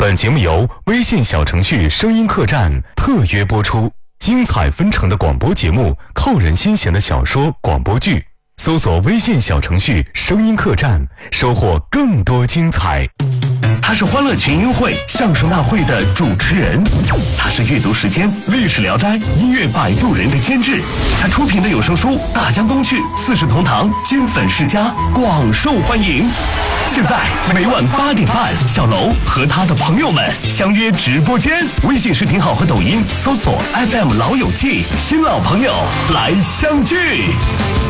本节目由微信小程序声音客栈特约播出，精彩纷呈的广播节目，扣人心弦的小说广播剧，搜索微信小程序声音客栈，收获更多精彩。他是欢乐群英会相声大会的主持人，他是阅读时间历史聊斋音乐摆渡人的监制，他出品的有声书《大江东去》四世同堂金粉世家广受欢迎。现在每晚8点半，小楼和他的朋友们相约直播间，微信视频号和抖音搜索 FM 老友记，新老朋友来相聚。